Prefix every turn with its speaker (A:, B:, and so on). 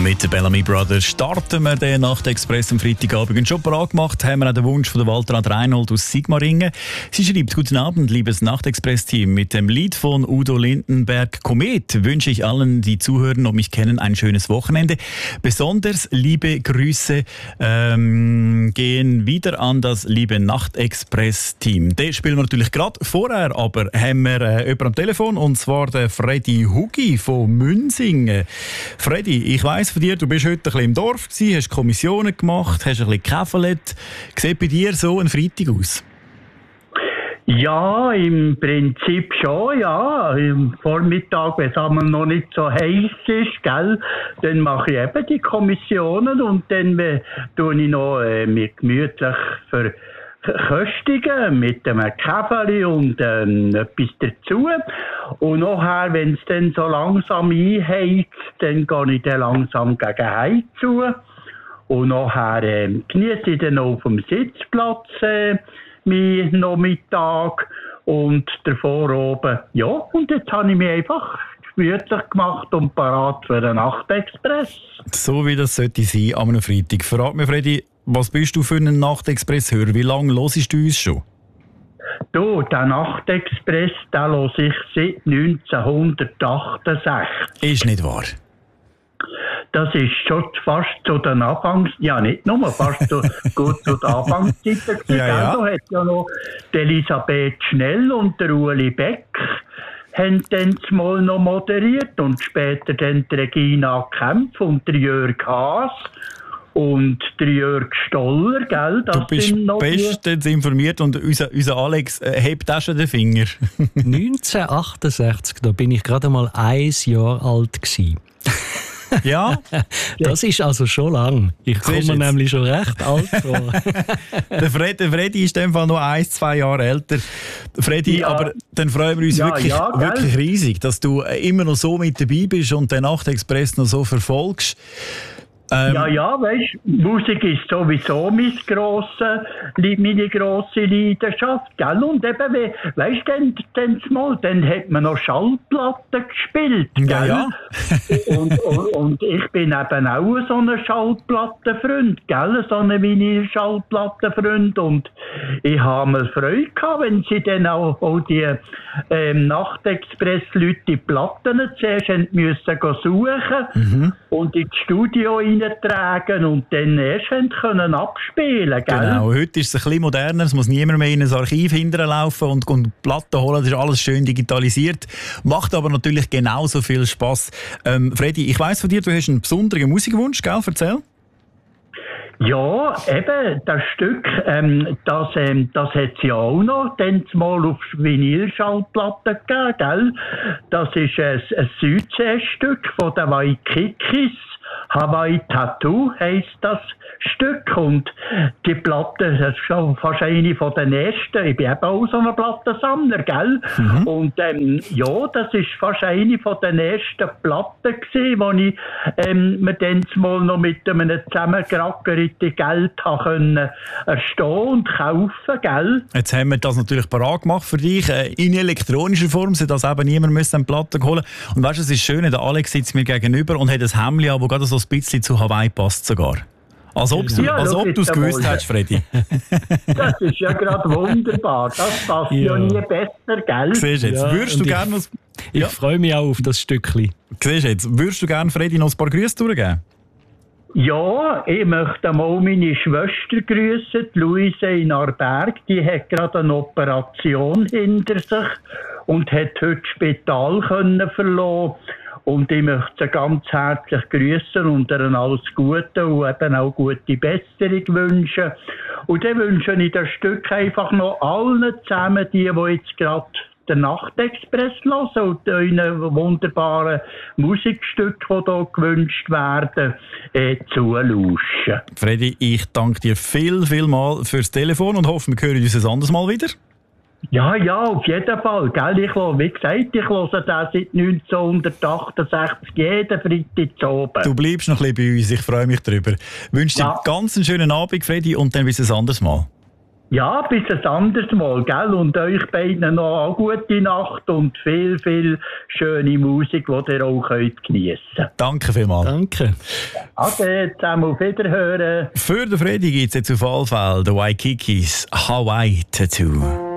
A: Mit den Bellamy Brothers starten wir den Nachtexpress am Freitagabend. Und schon bereit gemacht haben wir auch den Wunsch von der Waltraud Reinhold aus Sigmaringen. Sie schreibt: Guten Abend, liebes Nachtexpress-Team. Mit dem Lied von Udo Lindenberg «Komet» wünsche ich allen, die zuhören und mich kennen, ein schönes Wochenende. Besonders liebe Grüße gehen wieder an das liebe Nachtexpress-Team. Den spielen wir natürlich gerade. Vorher aber haben wir jemanden am Telefon, und zwar den Freddy Hugi von Münsingen. Freddy, ich weiss von dir, du bist heute ein bisschen im Dorf gewesen, hast Kommissionen gemacht, hast ein bisschen gekäfelt. Sieht bei dir so ein Freitag aus?
B: Ja, im Prinzip schon, ja. Im Vormittag, wenn es einmal noch nicht so heiß ist, gell, dann mache ich eben die Kommissionen und dann tue ich noch mit gemütlich verköstigen mit einem Käferli und etwas dazu. Und nachher, wenn es dann so langsam einheizt, dann gehe ich dann langsam gegen Heim zu. Und nachher genieße ich dann auf dem Sitzplatz meinen Nachmittag und davor oben. Ja, und jetzt habe ich mich einfach gemütlich gemacht und parat für den Nachtexpress.
A: So wie das sollte sein an einem Freitag. Verrat mir, Freddy, was bist du für einen Nachtexpress-Hörer? Wie lange hörst du uns schon?
B: Du, den Nachtexpress, den höre ich seit 1968.
A: Ist nicht wahr?
B: Das ist schon fast zu den ja nicht nur, fast gut zu den Anfangszeiten.
A: Ja.
B: Da hat ja noch die Elisabeth Schnell und der Ueli Beck haben dann mal noch moderiert und später dann die Regina Kempf und der Jörg Haas und der Jörg Stoller, gell? Das
A: du bist bestens informiert und unser Alex hebt auch schon den Finger.
C: 1968, da bin ich gerade mal 1 Jahr alt gewesen.
A: Ja?
C: Das ist also schon lang. Ich komme mir nämlich schon recht alt vor.
A: Der Freddy ist in dem Fall noch 1-2 Jahre älter. Freddy, ja. Aber dann freuen wir uns wirklich riesig, dass du immer noch so mit dabei bist und den Nachtexpress noch so verfolgst.
B: Weißt, Musik ist sowieso meine grosse Leidenschaft, gell? Und eben, weißt du, dann hat man noch Schallplatten gespielt, gell?
A: Ja.
B: und ich bin eben auch so ein Schallplattenfreund, gell? So ein Vinyl-Schallplattenfreund. Und ich habe mir Freude gehabt, wenn sie dann auch die Nachtexpress-Leute die Platten zuerst müssen suchen und ins Studio tragen und dann erst können abspielen, gell?
A: Genau, heute ist es ein bisschen moderner, es muss niemand mehr in ein Archiv hinterlaufen und Platten holen, das ist alles schön digitalisiert, macht aber natürlich genauso viel Spass. Freddy, ich weiss von dir, du hast einen besonderen Musikwunsch, gell? Erzähl.
B: Ja, eben, das Stück, das hat es ja auch noch, dann mal auf Vinylschallplatten gegeben, gell? Das ist ein Südseestück von den Waikikis. Hawaii Tattoo heisst das Stück und die Platte, das ist schon fast eine von den ersten. Ich bin eben auch so ein Plattensammler, gell? Und das ist fast eine von den ersten Platten gewesen, wo ich mir dann mal noch mit einem zusammengerackerten Geld können erstehen und kaufen, gell?
A: Jetzt haben wir das natürlich parat gemacht für dich, in elektronischer Form, sodass eben niemand eine Platte holen muss. Und weißt du, es ist schön, der Alex sitzt mir gegenüber und hat ein Hemdli an, das gerade so ein bisschen zu Hawaii passt sogar. Als ob du es gewusst hättest, Freddy.
B: Das ist ja gerade wunderbar. Das passt ja nie besser, gell?
A: Siehst du jetzt, würdest du gerne noch...
C: Ich freue mich auch auf das Stückchen.
A: Siehst du jetzt, würdest du gerne Freddy noch ein paar Grüße durchgeben?
B: Ja, ich möchte mal meine Schwester grüßen, die Luise in Arberg. Die hat gerade eine Operation hinter sich und hat heute das Spital verlassen. Und ich möchte sie ganz herzlich grüßen und ihr alles Gute und eben auch gute Besserung wünschen. Und dann wünsche ich das Stück einfach noch allen zusammen, die jetzt gerade den Nachtexpress hören und euren wunderbaren Musikstück, die hier gewünscht werden, zulauschen.
A: Freddy, ich danke dir viel mal fürs Telefon und hoffe, wir hören uns ein anderes Mal wieder.
B: Ja, auf jeden Fall. Gell? Wie gesagt, ich höre den seit 1968 jeden Freitag zu oben.
A: Du bleibst noch ein bisschen bei uns, ich freue mich darüber. Ich wünsche dir einen ganz schönen Abend, Freddy, und dann bis ein anderes Mal.
B: Ja, bis ein anderes Mal, gell? Und euch beiden noch eine gute Nacht und viel, viel schöne Musik, die ihr auch geniessen könnt.
A: Danke vielmals.
C: Danke.
B: Ade, zusammen auf Wiederhören.
A: Für den Freitag gibt es jetzt auf alle Fälle den Waikikis Hawaii Tattoo.